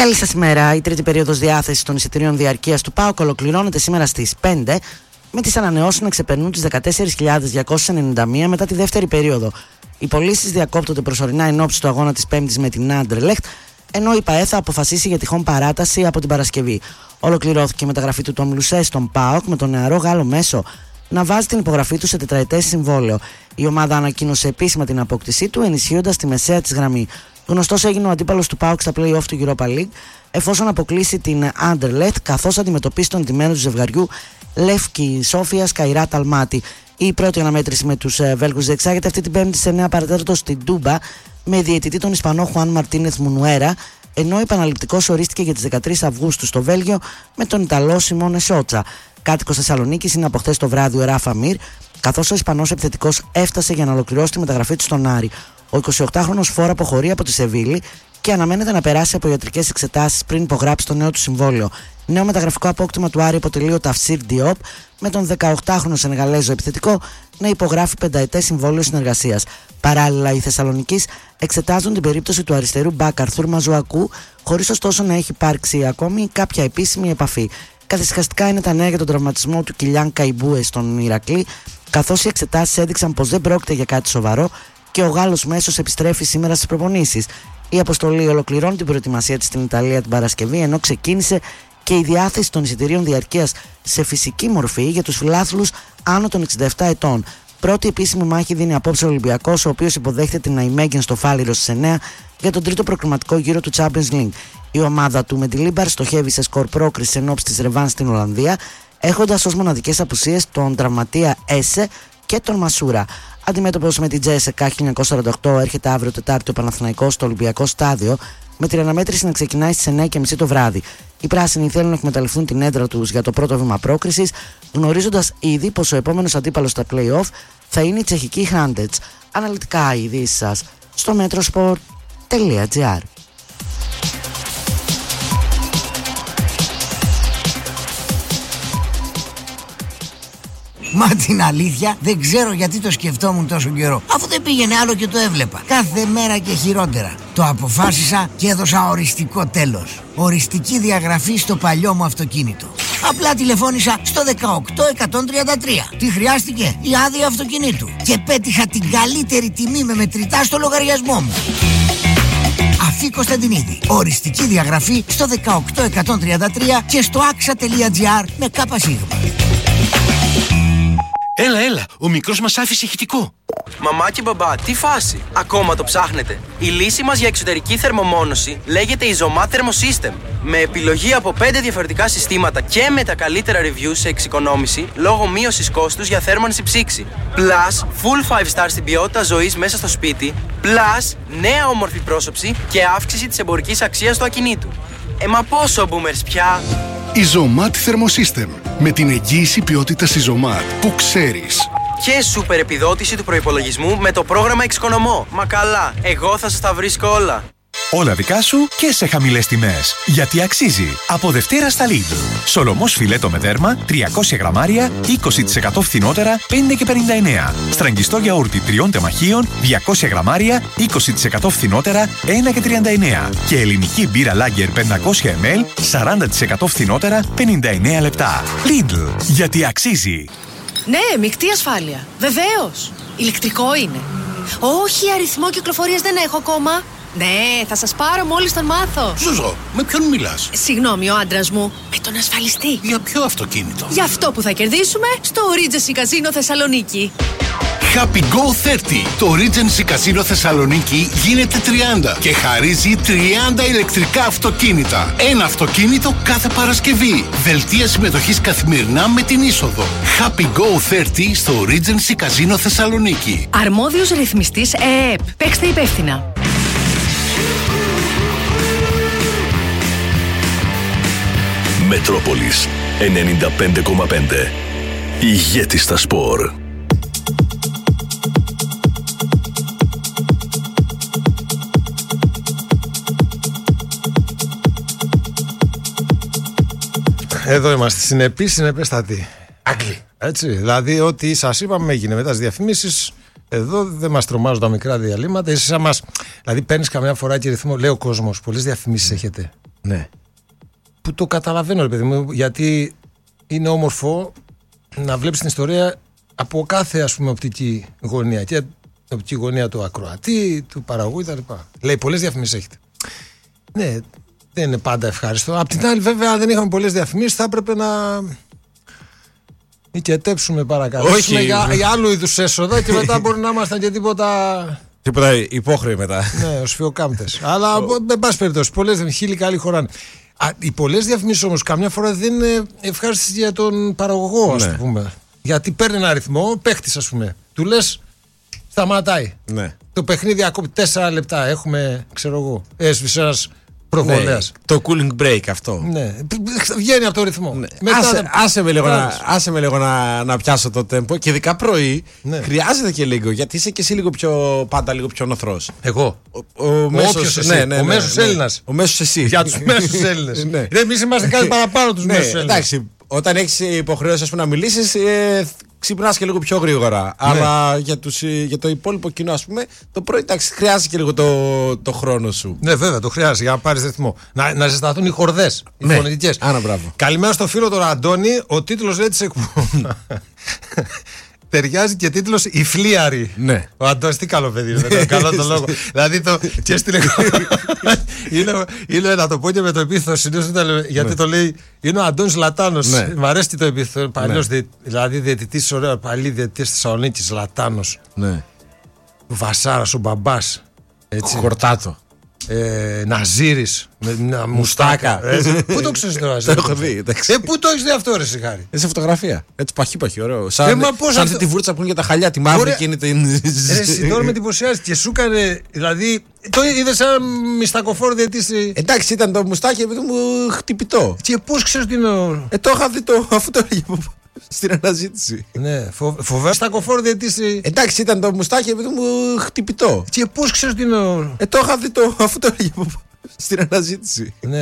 Καλή σας ημέρα. Η τρίτη περίοδος διάθεσης των εισιτηρίων διαρκείας του ΠΑΟΚ ολοκληρώνεται σήμερα στις 5, με τις ανανεώσεις να ξεπερνούν τις 14.291 μετά τη δεύτερη περίοδο. Οι πωλήσεις διακόπτονται προσωρινά εν ώψη του αγώνα της Πέμπτης με την Άντερλεχτ, ενώ η ΠΑΕ θα αποφασίσει για τυχόν παράταση από την Παρασκευή. Ολοκληρώθηκε η μεταγραφή του Τόμ Λουσέ στον ΠΑΟΚ, με τον νεαρό Γάλλο μέσο να βάζει την υπογραφή του σε τετραετές συμβόλαιο. Η ομάδα ανακοίνωσε επίσημα την απόκτησή του, ενισχύοντας τη μεσαία της γραμμή. Γνωστός έγινε ο αντίπαλος του ΠΑΟΚ στα play-off του Europa League, εφόσον αποκλείσει την Anderlecht, καθώς αντιμετωπίσει τον ντυμένο του ζευγαριού Λεύκη Σόφια Καϊράτ Αλμάτι. Η πρώτη αναμέτρηση με τους Βέλγους διεξάγεται αυτή την Πέμπτη σε 9 παρατέταρτο στην Τούμπα, με διαιτητή τον Ισπανό Χουάν Μαρτίνεθ Μουνουέρα, ενώ επαναληπτικός ορίστηκε για τις 13 Αυγούστου στο Βέλγιο με τον Ιταλό Σιμώνε Σότσα. Κάτοικος Θεσσαλονίκης είναι από χθες το βράδυ ο Ράφα Μιρ, καθώς ο Ισπανός επιθετικός έφτασε για να ολοκληρώσει τη μεταγραφή του στον Άρη. Ο 28χρονος φόρα αποχωρεί από τη Σεβίλη και αναμένεται να περάσει από ιατρικές εξετάσεις πριν υπογράψει το νέο του συμβόλαιο. Νέο μεταγραφικό απόκτημα του Άρη αποτελεί ο Ταφσίρ Διόπ, με τον 18χρονο Σενεγαλέζο επιθετικό να υπογράφει πενταετές συμβόλαιο συνεργασίας. Παράλληλα, οι Θεσσαλονικείς εξετάζουν την περίπτωση του αριστερού μπακ Αρθούρ Μαζουακού, χωρίς ωστόσο να έχει υπάρξει ακόμη κάποια επίσημη επαφή. Καθησυχαστικά είναι τα νέα για τον τραυματισμό του Κιλιάν Καϊμπούε στον Ηρακλή, καθώς οι εξετάσεις έδειξαν πως δεν πρόκειται για κάτι σοβαρό και ο Γάλλος μέσος επιστρέφει σήμερα στις προπονήσεις. Η αποστολή ολοκληρώνει την προετοιμασία της στην Ιταλία την Παρασκευή, ενώ ξεκίνησε και η διάθεση των εισιτηρίων διαρκείας σε φυσική μορφή για τους φιλάθλους άνω των 67 ετών. Πρώτη επίσημη μάχη δίνει απόψε ο Ολυμπιακός, ο οποίος υποδέχεται την Αϊμέγεν στο Φάληρο στις 9 για τον τρίτο προκριματικό γύρο του Champions League. Η ομάδα του Μεντιλίμπαρ στοχεύει σε σκορ πρόκριση εν ώψη της ρεβάν στην Ολλανδία, έχοντας ως μοναδικές απουσίες τον τραυματία Έσε και τον Μασούρα. Αντιμέτωπος με την Τζέσεκα 1948, έρχεται αύριο Τετάρτη ο Παναθηναϊκός στο Ολυμπιακό Στάδιο, με την αναμέτρηση να ξεκινάει στις 9:30 το βράδυ. Οι πράσινοι θέλουν να εκμεταλλευτούν την έδρα τους για το πρώτο βήμα πρόκρισης, γνωρίζοντας ήδη πως ο επόμενος αντίπαλος στα play-off θα είναι η τσεχική Χάντετς. Αναλυτικά οι ειδήσεις σας στο metrosport.gr. Μα την αλήθεια δεν ξέρω γιατί το σκεφτόμουν τόσο καιρό, αφού δεν πήγαινε άλλο και το έβλεπα. Κάθε μέρα και χειρότερα. Το αποφάσισα και έδωσα οριστικό τέλος. Οριστική διαγραφή στο παλιό μου αυτοκίνητο. Απλά τηλεφώνησα στο 18133. Τι χρειάστηκε? Η άδεια αυτοκινήτου. Και πέτυχα την καλύτερη τιμή με μετρητά στο λογαριασμό μου. Αφή Κωνσταντινίδη. Οριστική διαγραφή στο 18133 και στο axa.gr με ΚΣ. Έλα, ο μικρός μας άφησε ηχητικό. Μαμά και μπαμπά, τι φάση? Ακόμα το ψάχνετε? Η λύση μας για εξωτερική θερμομόνωση λέγεται Isomat Thermosystem. Με επιλογή από 5 διαφορετικά συστήματα και με τα καλύτερα reviews σε εξοικονόμηση λόγω μείωσης κόστους για θέρμανση ψήξη. Plus, full 5 star στην ποιότητα ζωής μέσα στο σπίτι. Plus, νέα όμορφη πρόσωψη και αύξηση της εμπορικής αξίας του ακινήτου. Μα πόσο boomers πια? Isomat Thermosystem. Με την εγγύηση ποιότητας Isomat που ξέρεις. Και σούπερ επιδότηση του προϋπολογισμού με το πρόγραμμα Εξοικονομώ. Μα καλά, εγώ θα σας τα βρίσκω όλα. Όλα δικά σου και σε χαμηλές τιμές. Γιατί αξίζει. Από Δευτέρα στα Lidl. Σολομός φιλέτο με δέρμα 300 γραμμάρια 20% φθηνότερα 5,59. Στραγγιστό γιαούρτι 3 τεμαχίων 200 γραμμάρια 20% φθηνότερα 1,39. Και ελληνική μπύρα Lager 500 ml 40% φθηνότερα 59 λεπτά. Lidl. Γιατί αξίζει. Ναι, μεικτή ασφάλεια. Βεβαίως. Ηλεκτρικό είναι. Όχι, αριθμό κυκλοφορίας δεν έχω ακόμα. Ναι, θα σας πάρω μόλις τον μάθω. Ζουζό, με ποιον μιλάς? Συγγνώμη, ο άντρας μου. Με τον ασφαλιστή. Για ποιο αυτοκίνητο? Για αυτό που θα κερδίσουμε στο Regency Casino Θεσσαλονίκη. Happy Go 30. Το Regency Casino Θεσσαλονίκη γίνεται 30 και χαρίζει 30 ηλεκτρικά αυτοκίνητα. Ένα αυτοκίνητο κάθε Παρασκευή. Δελτία συμμετοχής καθημερινά με την είσοδο. Happy Go 30 στο Regency Casino Θεσσαλονίκη. Αρμόδιος ρυθμιστής ΕΕΠ. Παίξτε υπεύθυνα. Μετρόπολης 95,5. Ηγέτης στα σπορ. Εδώ είμαστε, συνεπείς, συνεπέστατοι. Άγγλοι. Έτσι, δηλαδή ό,τι σας είπαμε έγινε μετά τις διαφημίσεις. Εδώ δεν μας τρομάζουν τα μικρά διαλύματα. Εσείς μας, δηλαδή παίρνεις καμιά φορά και ρυθμό, λέει ο κόσμος, πολλές διαφημίσεις έχετε. Ναι. Που το καταλαβαίνω, ρε παιδί μου, γιατί είναι όμορφο να βλέπεις την ιστορία από κάθε, ας πούμε, οπτική γωνία. Και οπτική γωνία του ακροατή, του παραγωγού κτλ. Λέει, πολλές διαφημίσεις έχετε. Ναι, δεν είναι πάντα ευχάριστο. Απ' την άλλη, βέβαια, αν δεν είχαμε πολλές διαφημίσεις, θα έπρεπε να οικετέψουμε παρακαλώ. Όχι. Για άλλου είδους έσοδα και μετά μπορεί να ήμασταν και τίποτα. Τίποτα υπόχρεοι μετά. Ναι, ως φιοκάμπτες. Αλλά δεν πάση περιπτώσει, πολλές χίλιοι καλοί χωράνε. Οι πολλές διαφημίσεις όμως καμιά φορά δεν είναι ευχάριστες για τον παραγωγό, ας πούμε. Γιατί παίρνει ένα αριθμό, παίχτης, ας πούμε. Του λες, σταματάει. Ναι. Το παιχνίδι ακόμη 4 λεπτά. Έχουμε, ξέρω εγώ, έσβησε ένας προβολέας. Ναι, το cooling break αυτό. Ναι. Βγαίνει από το ρυθμό. Ναι. Άσε με λίγο να πιάσω το τέμπο και ειδικά πρωί. Ναι. Χρειάζεται και λίγο, γιατί είσαι και εσύ πάντα λίγο πιο νοθρός. Εγώ. Ο μέσος Έλληνας. Ο μέσος εσύ. Για τους μέσους Έλληνες. Ναι. Εμείς είμαστε κάτι παραπάνω τους μέσους Έλληνες. Εντάξει, όταν έχεις υποχρεώσει να μιλήσεις, ξυπνάς και λίγο πιο γρήγορα. Ναι. Αλλά για το υπόλοιπο κοινό, ας πούμε, το πρωί, εντάξει, χρειάζεται και λίγο το χρόνο σου. Ναι, βέβαια, το χρειάζεται για να πάρεις ρυθμό. Να ζεσταθούν οι χορδές, οι φωνητικές. Καλημέρα στο φίλο τον Αντώνη. Ο τίτλος λέει της εκπομπής. Ταιριάζει και τίτλος «Η Φλίαρη». Ναι. Ο Αντώνης, τι καλό παιδί είναι, με καλό το λόγο. Δηλαδή και στην είναι να το πω και με το επίθετο συνήθως, γιατί το λέει, είναι ο Αντώνης Λατάνος. Μ' αρέσει και το επίθετο. Παλιός, δηλαδή διαιτητής, ωραίο, παλιή διαιτητής της Θεσσαλονίκης, Λατάνος. Ναι. Ο Βασάρας, ο μπαμπάς. Χορτάτο. Ναζίρης με μια μουστάκα. Πού το ξέρεις τώρα? Το έχω δει. Πού το έχεις δει αυτό, ρε Σιγάρη? Σε φωτογραφία. Έτσι παχύ, ωραίο. Σαν αυτή τη βούρτσα που είναι για τα χαλιά, τη μαύρη και είναι την. Εσύ τώρα με εντυπωσιάζει και σου έκανε. Δηλαδή. Το είδες σαν μιστακοφόρο διαιτητή. Εντάξει, ήταν το μουστάκι επειδή μου χτυπητό. Και πώς ξέρεις τι είναι? Το είχα δει αφού το έλεγε στην αναζήτηση. Ναι, φοβερό μιστακοφόρο διαιτητή. Εντάξει, ήταν το μουστάκι επειδή μου χτυπητό. Και πώς ξέρεις τι είναι? Το είχα δει αφού το έλεγε στην αναζήτηση.